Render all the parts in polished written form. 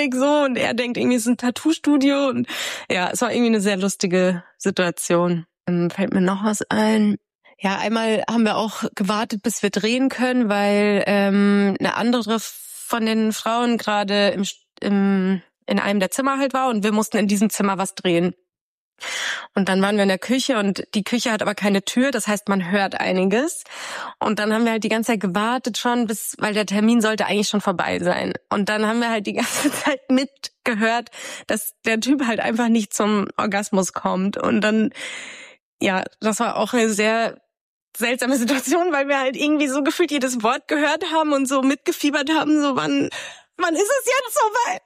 Klinik so und er denkt irgendwie, es ist ein Tattoo-Studio und ja, es war irgendwie eine sehr lustige Situation. Fällt mir noch was ein. Ja, einmal haben wir auch gewartet, bis wir drehen können, weil eine andere von den Frauen gerade in einem der Zimmer halt war und wir mussten in diesem Zimmer was drehen. Und dann waren wir in der Küche und die Küche hat aber keine Tür, das heißt, man hört einiges. Und dann haben wir halt die ganze Zeit gewartet schon, weil der Termin sollte eigentlich schon vorbei sein. Und dann haben wir halt die ganze Zeit mitgehört, dass der Typ halt einfach nicht zum Orgasmus kommt. Und dann, ja, das war auch eine sehr seltsame Situation, weil wir halt irgendwie so gefühlt jedes Wort gehört haben und so mitgefiebert haben, so wann ist es jetzt soweit?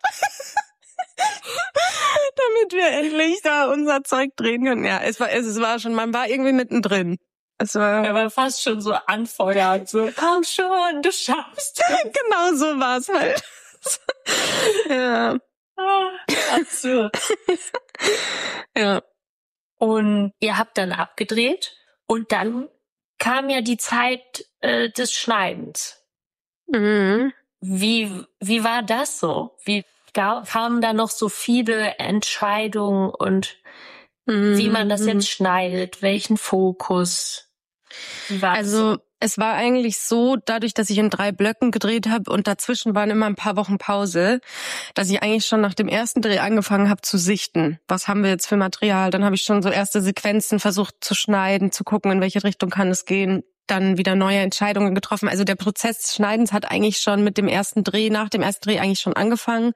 Damit wir endlich da unser Zeug drehen können. Ja, es war schon, man war irgendwie mittendrin. Er war fast schon so anfeuert, so, komm schon, du schaffst. Genau so war's halt. Ja. Absurd. Ja. Und ihr habt dann abgedreht und dann kam ja die Zeit des Schneidens. Mhm. Wie war das so? Wie kamen da noch so viele Entscheidungen und wie man das jetzt schneidet, welchen Fokus? Wie war also es war eigentlich so, dadurch, dass ich in 3 Blöcken gedreht habe und dazwischen waren immer ein paar Wochen Pause, dass ich eigentlich schon nach dem ersten Dreh angefangen habe zu sichten. Was haben wir jetzt für Material? Dann habe ich schon so erste Sequenzen versucht zu schneiden, zu gucken, in welche Richtung kann es gehen. Dann wieder neue Entscheidungen getroffen. Also der Prozess des Schneidens hat eigentlich schon mit dem ersten Dreh, nach dem ersten Dreh eigentlich schon angefangen.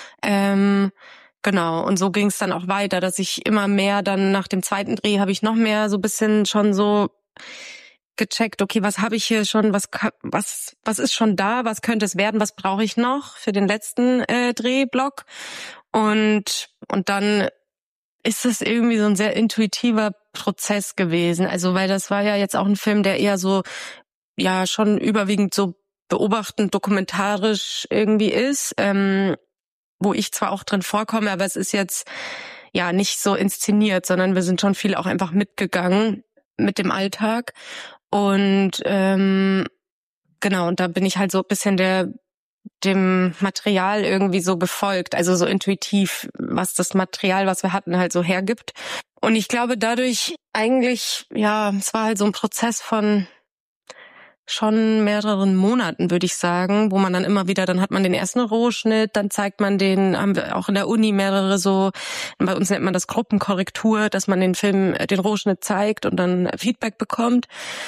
Genau, und so ging es dann auch weiter, dass ich immer mehr dann nach dem zweiten Dreh habe ich noch mehr so ein bisschen schon so gecheckt, okay, was habe ich hier schon, was ist schon da, was könnte es werden, was brauche ich noch für den letzten Drehblock und dann ist es irgendwie so ein sehr intuitiver Prozess gewesen, also weil das war ja jetzt auch ein Film, der eher so, ja, schon überwiegend so beobachtend, dokumentarisch irgendwie ist, wo ich zwar auch drin vorkomme, aber es ist jetzt ja nicht so inszeniert, sondern wir sind schon viel auch einfach mitgegangen mit dem Alltag und genau, und da bin ich halt so ein bisschen dem Material irgendwie so gefolgt, also so intuitiv, was das Material, was wir hatten, halt so hergibt. Und ich glaube dadurch eigentlich, ja, es war halt so ein Prozess von schon mehreren Monaten, würde ich sagen, wo man dann immer wieder, dann hat man den ersten Rohschnitt, dann zeigt man den, haben wir auch in der Uni mehrere so, bei uns nennt man das Gruppenkorrektur, dass man den Film, den Rohschnitt zeigt und dann Feedback bekommt.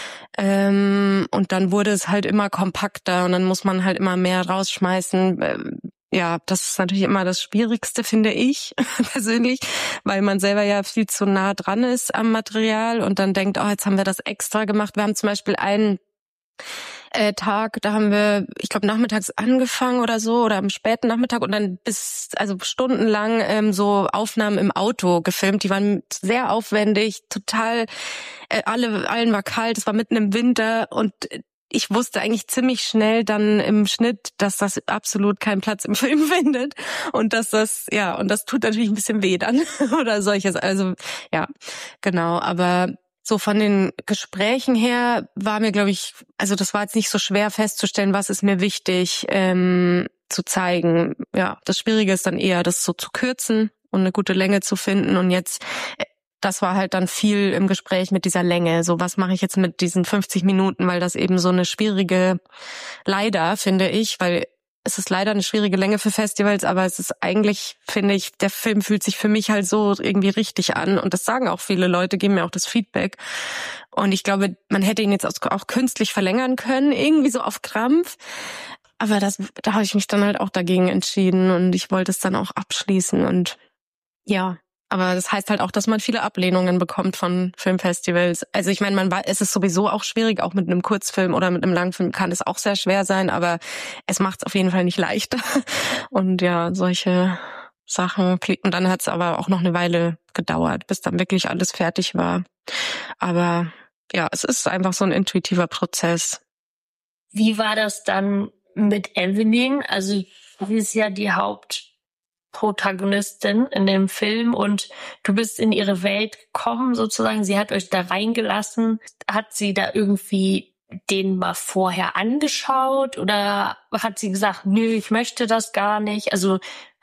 Und dann wurde es halt immer kompakter und dann muss man halt immer mehr rausschmeißen. Ja, das ist natürlich immer das Schwierigste, finde ich persönlich, weil man selber ja viel zu nah dran ist am Material und dann denkt, oh, jetzt haben wir das extra gemacht. Wir haben zum Beispiel einen Tag, da haben wir, ich glaube, nachmittags angefangen oder so oder am späten Nachmittag und dann also stundenlang so Aufnahmen im Auto gefilmt. Die waren sehr aufwendig, total, allen war kalt, es war mitten im Winter und ich wusste eigentlich ziemlich schnell dann im Schnitt, dass das absolut keinen Platz im Film findet und dass das, ja, und das tut natürlich ein bisschen weh dann oder solches. Also ja, genau, aber so von den Gesprächen her war mir, glaube ich, also das war jetzt nicht so schwer festzustellen, was ist mir wichtig zu zeigen. Ja, das Schwierige ist dann eher, das so zu kürzen und eine gute Länge zu finden. Und jetzt, das war halt dann viel im Gespräch mit dieser Länge. So, was mache ich jetzt mit diesen 50 Minuten, weil das eben so eine schwierige, leider finde ich, weil es ist leider eine schwierige Länge für Festivals, aber es ist eigentlich, finde ich, der Film fühlt sich für mich halt so irgendwie richtig an. Und das sagen auch viele Leute, geben mir auch das Feedback. Und ich glaube, man hätte ihn jetzt auch künstlich verlängern können, irgendwie so auf Krampf. Aber da habe ich mich dann halt auch dagegen entschieden und ich wollte es dann auch abschließen. Und ja, aber das heißt halt auch, dass man viele Ablehnungen bekommt von Filmfestivals. Also ich meine, es ist sowieso auch schwierig, auch mit einem Kurzfilm oder mit einem Langfilm kann es auch sehr schwer sein, aber es macht es auf jeden Fall nicht leichter. Und ja, solche Sachen. Und dann hat es aber auch noch eine Weile gedauert, bis dann wirklich alles fertig war. Aber ja, es ist einfach so ein intuitiver Prozess. Wie war das dann mit Evelyn? Also sie ist ja die Hauptprotagonistin in dem Film und du bist in ihre Welt gekommen sozusagen. Sie hat euch da reingelassen. Hat sie da irgendwie den mal vorher angeschaut oder hat sie gesagt, nö, ich möchte das gar nicht? Also